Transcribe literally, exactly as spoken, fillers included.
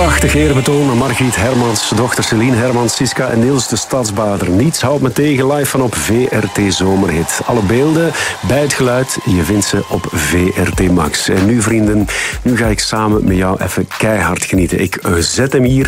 Prachtig eerbetoon aan Margriet Hermans, dochter Celine Hermans, Siska en Niels de Stadsbader. Niets houdt me tegen, live van op V R T Zomerhit. Alle beelden bij het geluid, je vindt ze op V R T Max. En nu vrienden, nu ga ik samen met jou even keihard genieten. Ik zet hem hier